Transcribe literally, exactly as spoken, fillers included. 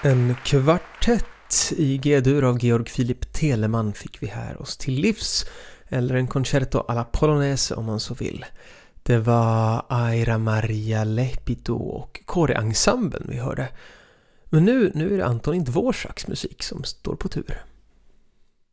En kvartett i G-dur av Georg Philipp Telemann fick vi här oss till livs, eller en concerto alla polonaise om man så vill. Det var Aira Maria Lepito och Kåre-ensemblen vi hörde. Men nu, nu är det Antonin Dvořáks musik som står på tur.